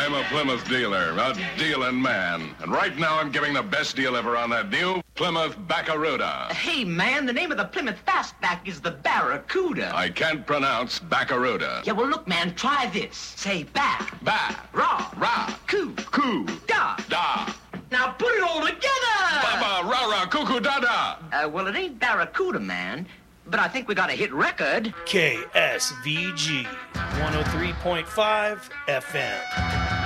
I'm a Plymouth dealer, a dealing man. And right now I'm giving the best deal ever on that new Plymouth Barracuda. Hey, man, the name of the Plymouth Fastback is the Barracuda. I can't pronounce Barracuda. Yeah, well, look, man, try this. Say back. Coo. Da. Now put it all together. Baba, rah, cuckoo, dada. Well, it ain't Barracuda, man. But I think we got a hit record. KSVG 103.5 FM.